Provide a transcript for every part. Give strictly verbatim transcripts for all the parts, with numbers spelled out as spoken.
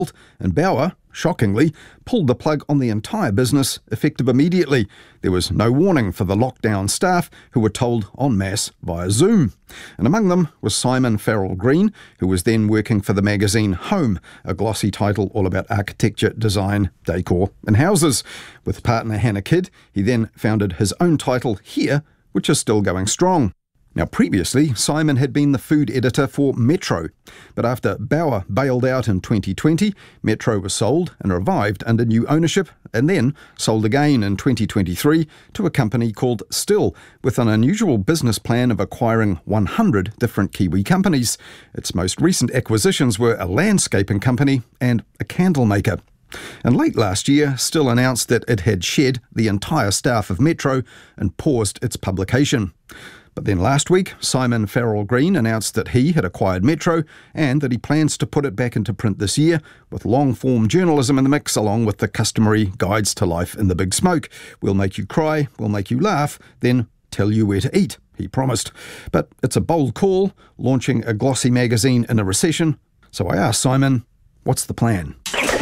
And Bauer, shockingly, pulled the plug on the entire business, effective immediately. There was no warning for the lockdown staff, who were told en masse via Zoom. And among them was Simon Farrell Green, who was then working for the magazine Home, a glossy title all about architecture, design, decor and houses. With partner Hannah Kidd, he then founded his own title Here, which is still going strong. Now, previously, Simon had been the food editor for Metro, but after Bauer bailed out in twenty twenty, Metro was sold and revived under new ownership, and then sold again in twenty twenty-three to a company called Still, with an unusual business plan of acquiring one hundred different Kiwi companies. Its most recent acquisitions were a landscaping company and a candle maker. And late last year, Still announced that it had shed the entire staff of Metro and paused its publication. But then last week, Simon Farrell Green announced that he had acquired Metro and that he plans to put it back into print this year, with long-form journalism in the mix, along with the customary guides to life in the big smoke. We'll make you cry, we'll make you laugh, then tell you where to eat, he promised. But it's a bold call, launching a glossy magazine in a recession. So I asked Simon, what's the plan?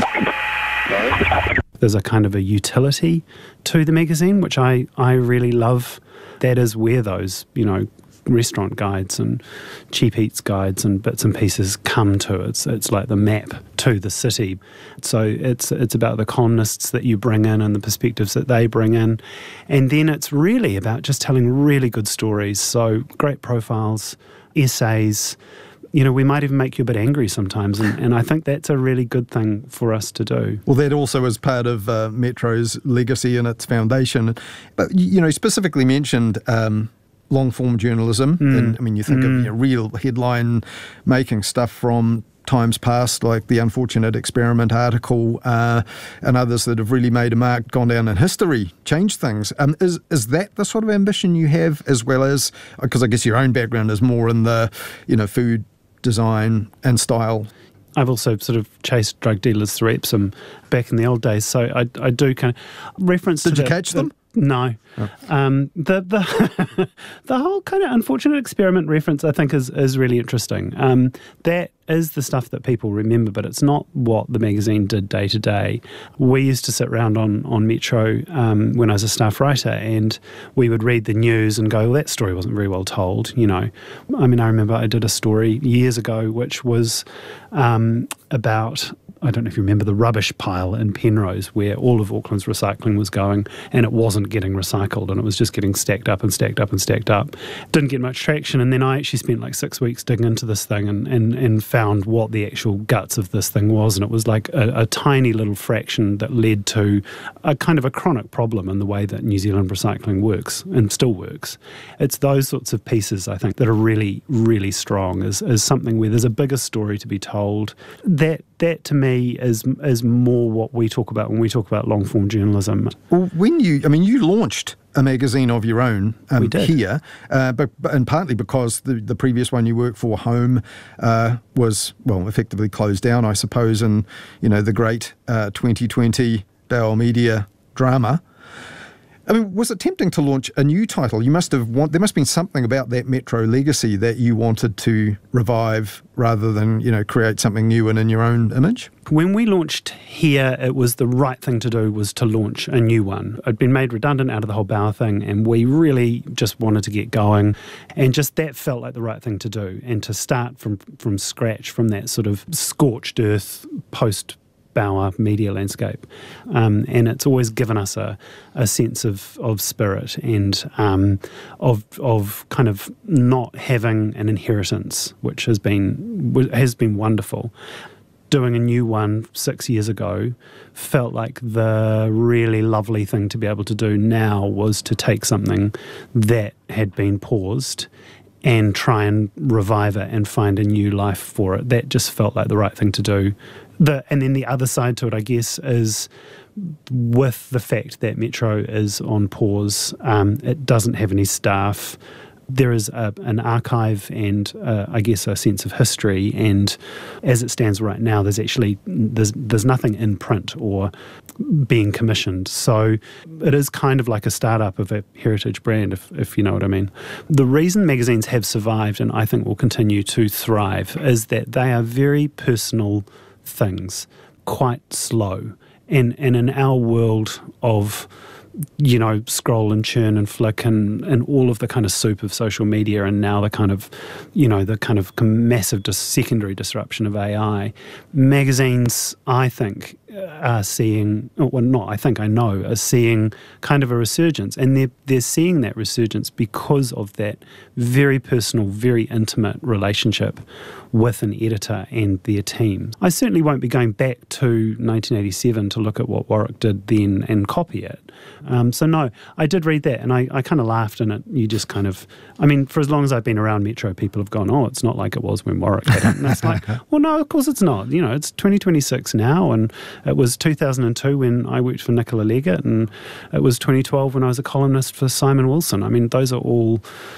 There's a kind of a utility to the magazine, which I, I really love. That is where those, you know, restaurant guides and cheap eats guides and bits and pieces come to. It's it's like the map to the city. So it's it's about the columnists that you bring in and the perspectives that they bring in. And then it's really about just telling really good stories. So great profiles, essays. You know, we might even make you a bit angry sometimes, and, and I think that's a really good thing for us to do. Well, that also is part of uh, Metro's legacy and its foundation. But, you know, specifically mentioned um, long-form journalism, mm. and, I mean, you think mm. of you know, real headline-making stuff from times past, like the Unfortunate Experiment article, uh, and others that have really made a mark, gone down in history, changed things. Um, is is that the sort of ambition you have, as well as, because I guess your own background is more in the, you know, food, design and style? I've also sort of chased drug dealers through Epsom back in the old days, so I, I do kind of reference Did to you the, catch the, them? No. Oh. Um, the the the whole kind of Unfortunate Experiment reference, I think, is, is really interesting. Um, that is the stuff that people remember, but it's not what the magazine did day to day. We used to sit around on, on Metro um, when I was a staff writer, and we would read the news and go, well, that story wasn't very well told, you know. I mean, I remember I did a story years ago which was um, about, I don't know if you remember, the rubbish pile in Penrose, where all of Auckland's recycling was going, and it wasn't getting recycled, and it was just getting stacked up and stacked up and stacked up. Didn't get much traction, and then I actually spent like six weeks digging into this thing and, and, and found what the actual guts of this thing was, and it was like a, a tiny little fraction that led to a kind of a chronic problem in the way that New Zealand recycling works and still works. It's those sorts of pieces, I think, that are really, really strong, is, is something where there's a bigger story to be told. That that to me is is more what we talk about when we talk about long form journalism. Well, when you, I mean, you launched a magazine of your own um, we did. here, uh, but, but and partly because the the previous one you worked for, Home, uh, was well effectively closed down, I suppose, and you know the great uh, twenty twenty Bauer Media drama. I mean, was it tempting to launch a new title? You must have want there must have been something about that Metro legacy that you wanted to revive rather than, you know, create something new and in your own image? When we launched Here, it was the right thing to do was to launch a new one. It'd been made redundant out of the whole Bauer thing, and we really just wanted to get going, and just that felt like the right thing to do, and to start from, from scratch, from that sort of scorched earth post Bauer media landscape. Um, and it's always given us a, a sense of, of spirit and um, of of kind of not having an inheritance, which has been has been wonderful. Doing a new one six years ago felt like the really lovely thing to be able to do now was to take something that had been paused and try and revive it and find a new life for it. That just felt like the right thing to do. The, and then the other side to it, I guess, is with the fact that Metro is on pause, um, it doesn't have any staff. There is a, an archive and, uh, I guess, a sense of history. And as it stands right now, there's actually there's there's nothing in print or being commissioned. So it is kind of like a startup of a heritage brand, if, if you know what I mean. The reason magazines have survived, and I think will continue to thrive, is that they are very personal things. quite slow. And, and in our world of, you know, scroll and churn and flick and, and all of the kind of soup of social media, and now the kind of, you know, the kind of massive dis- secondary disruption of A I, magazines, I think, are seeing, well, not I think, I know, are seeing kind of a resurgence. And they're, they're seeing that resurgence because of that very personal, very intimate relationship with an editor and their team. I certainly won't be going back to nineteen eighty-seven to look at what Warwick did then and copy it. Um, so no, I did read that, and I, I kind of laughed in it. You just kind of, I mean, for as long as I've been around Metro, people have gone, oh, it's not like it was when Warwick had it. And it's like, well, no, of course it's not. You know, it's twenty twenty-six now, and it was two thousand two when I worked for Nicola Leggett, and it was twenty twelve when I was a columnist for Simon Wilson. I mean, those are all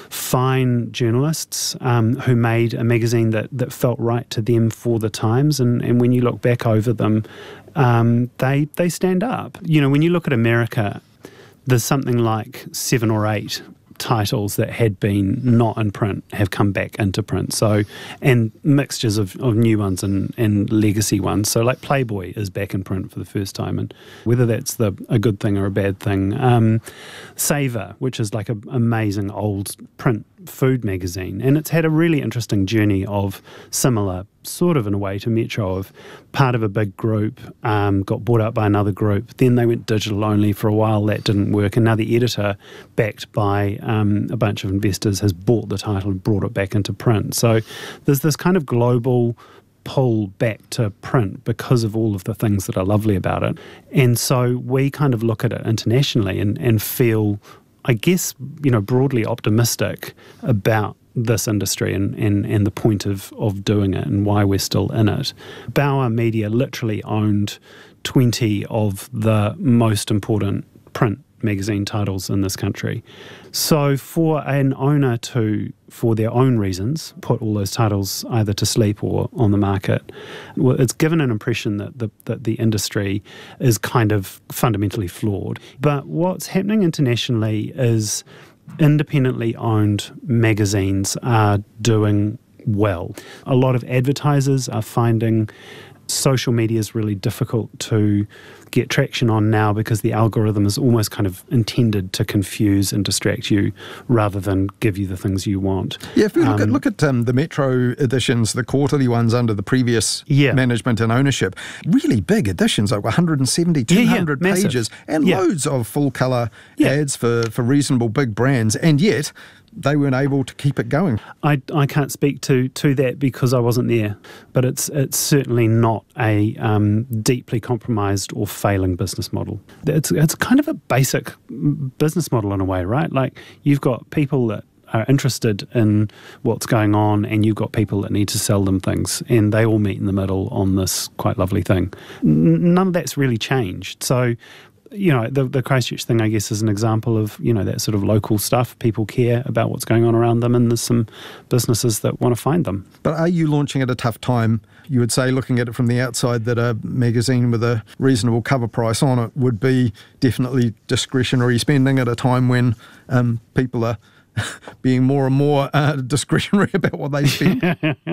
fine journalists um, who made a magazine that, that felt right to them for the times, and, and when you look back over them, um, they they stand up. You know, when you look at America, there's something like seven or eight titles that had been not in print have come back into print. So, and mixtures of, of new ones and, and legacy ones. So like Playboy is back in print for the first time, and whether that's the a good thing or a bad thing. Um, Savor, which is like an amazing old print food magazine, and it's had a really interesting journey of similar, sort of in a way, to Metro, of part of a big group, um, got bought out by another group, then they went digital only for a while, that didn't work, and now the editor, backed by um, a bunch of investors, has bought the title and brought it back into print. So there's this kind of global pull back to print because of all of the things that are lovely about it. And so we kind of look at it internationally and, and feel, I guess, you know, broadly optimistic about this industry and, and, and the point of, of doing it and why we're still in it. Bauer Media literally owned twenty of the most important print magazine titles in this country. So for an owner to, for their own reasons, put all those titles either to sleep or on the market, well, it's given an impression that the, that the industry is kind of fundamentally flawed. But what's happening internationally is independently owned magazines are doing well. A lot of advertisers are finding social media is really difficult to get traction on now because the algorithm is almost kind of intended to confuse and distract you rather than give you the things you want. Yeah, if we look um, at look at um, the Metro editions, the quarterly ones under the previous yeah. management and ownership, really big editions, like one hundred seventy, two hundred yeah, yeah, pages, and yeah. loads of full-colour yeah. ads for, for reasonable big brands, and yet they weren't able to keep it going. I, I can't speak to, to that because I wasn't there, but it's it's certainly not a um, deeply compromised or failing business model. It's it's kind of a basic business model in a way, right? Like you've got people that are interested in what's going on and you've got people that need to sell them things, and they all meet in the middle on this quite lovely thing. N- none of that's really changed. So, you know, the, the Christchurch thing, I guess, is an example of, you know, that sort of local stuff. People care about what's going on around them, and there's some businesses that want to find them. But are you launching at a tough time? You would say, looking at it from the outside, that a magazine with a reasonable cover price on it would be definitely discretionary spending at a time when um, people are being more and more uh, discretionary about what they spend.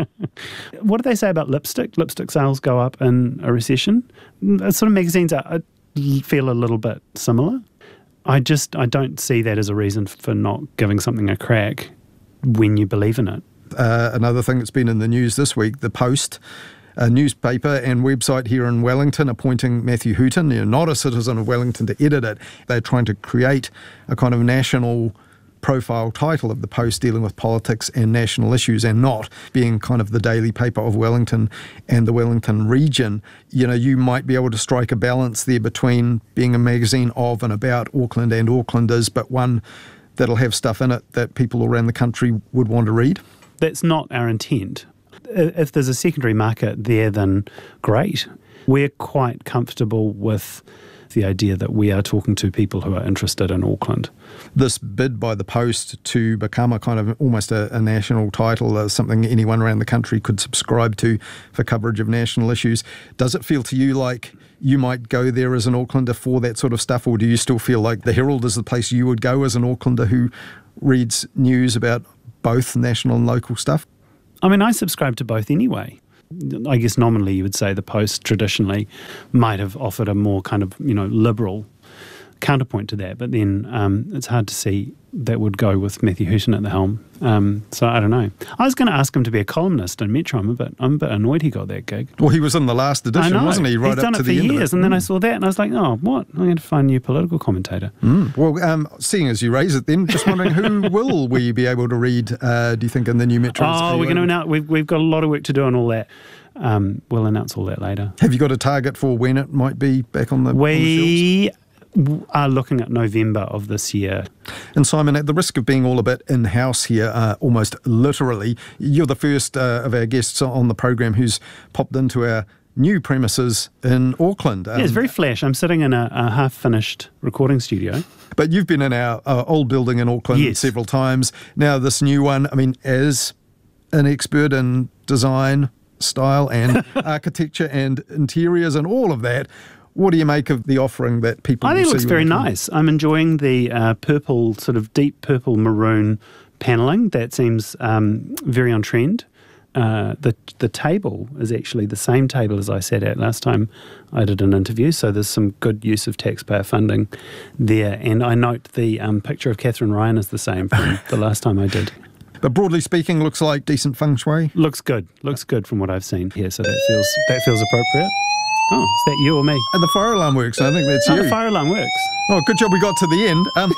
What do they say about lipstick? Lipstick sales go up in a recession. Sort of magazines are... feel a little bit similar. I just, I don't see that as a reason for not giving something a crack when you believe in it. Uh, another thing that's been in the news this week, the Post, a newspaper and website here in Wellington, appointing Matthew Hooton, you know, not a citizen of Wellington, to edit it. They're trying to create a kind of national profile title of the Post dealing with politics and national issues, and not being kind of the daily paper of Wellington and the Wellington region. You know, you might be able to strike a balance there between being a magazine of and about Auckland and Aucklanders, but one that'll have stuff in it that people around the country would want to read. That's not our intent. If there's a secondary market there, then great. We're quite comfortable with the idea that we are talking to people who are interested in Auckland. This bid by the Post to become a kind of almost a, a national title, uh, something anyone around the country could subscribe to for coverage of national issues, does it feel to you like you might go there as an Aucklander for that sort of stuff, or do you still feel like the Herald is the place you would go as an Aucklander who reads news about both national and local stuff? I mean, I subscribe to both anyway. I guess nominally you would say the Post traditionally might have offered a more kind of, you know, liberal counterpoint to that, but then um, it's hard to see that would go with Matthew Hooton at the helm. Um, so I don't know. I was going to ask him to be a columnist in Metro. I'm a bit, I'm a bit annoyed he got that gig. Well, he was in the last edition, I know. wasn't he? Right He's up done to it for the end years, of it. and then mm. I saw that, and I was like, oh, what? I'm going to find a new political commentator. Mm. Well, um, seeing as you raise it, then just wondering who will we be able to read? Uh, do you think in the new Metro? Oh, we're going to announce. We've we've got a lot of work to do on all that. Um, we'll announce all that later. Have you got a target for when it might be back on the? We. are looking at November of this year. And Simon, at the risk of being all a bit in-house here, uh, almost literally, you're the first uh, of our guests on the program who's popped into our new premises in Auckland. Um, yeah, it's very flash. I'm sitting in a, a half-finished recording studio. But you've been in our uh, old building in Auckland yes. several times. Now this new one, I mean, as an expert in design, style and architecture and interiors and all of that, what do you make of the offering that people I think will it looks see very when they come? nice. I'm enjoying the uh, purple, sort of deep purple maroon panelling. That seems um, very on trend. Uh, the the table is actually the same table as I sat at last time I did an interview, so there's some good use of taxpayer funding there. And I note the um, picture of Catherine Ryan is the same from the last time I did. But broadly speaking, looks like decent feng shui. Looks good. Looks good from what I've seen here, so that feels that feels appropriate. Oh, is that you or me? And the fire alarm works. I think that's Oh, you. the fire alarm works. Oh, good job we got to the end. Um,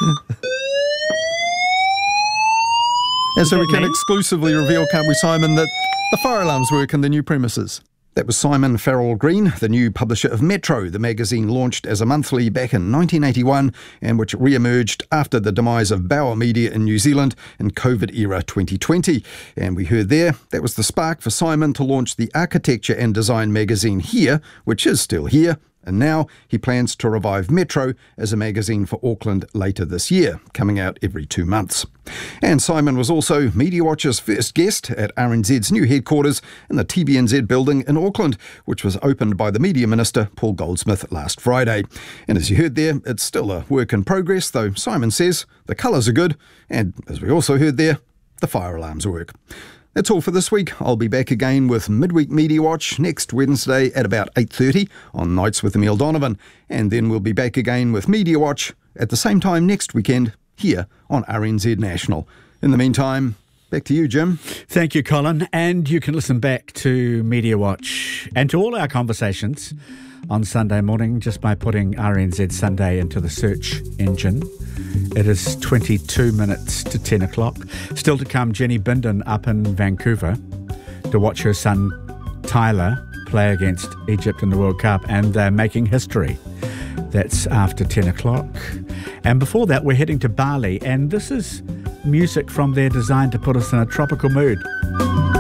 and so that we can me? exclusively reveal, can't we, Simon, that the fire alarms work in the new premises. That was Simon Farrell Green, the new publisher of Metro, the magazine launched as a monthly back in nineteen eighty-one and which re-emerged after the demise of Bauer Media in New Zealand in COVID-era twenty twenty. And we heard there, that was the spark for Simon to launch the Architecture and Design magazine here, which is still here. And now he plans to revive Metro as a magazine for Auckland later this year, coming out every two months. And Simon was also Media Watch's first guest at R N Z's new headquarters in the T V N Z building in Auckland, which was opened by the Media Minister, Paul Goldsmith, last Friday. And as you heard there, it's still a work in progress, though Simon says the colours are good, and as we also heard there, the fire alarms work. That's all for this week. I'll be back again with Midweek Media Watch next Wednesday at about eight thirty on Nights with Emile Donovan. And then we'll be back again with Media Watch at the same time next weekend here on R N Z National. In the meantime, back to you, Jim. Thank you, Colin. And you can listen back to Media Watch and to all our conversations on Sunday morning just by putting R N Z Sunday into the search engine. It is twenty-two minutes to ten o'clock. Still to come, Jenny Bindon up in Vancouver to watch her son Tyler play against Egypt in the World Cup, and they're making history. That's after ten o'clock. And before that, we're heading to Bali, and this is music from there designed to put us in a tropical mood.